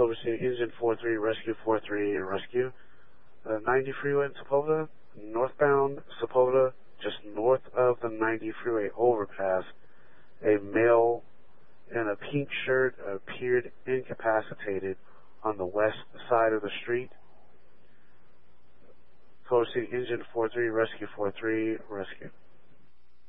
Culver City, Engine 43, Rescue 43, Rescue. 90 freeway in Sepulveda, northbound Sepulveda, just north of the 90 freeway overpass. A male in a pink shirt appeared incapacitated on the west side of the street. Culver City, Engine 43, Rescue 43, Rescue.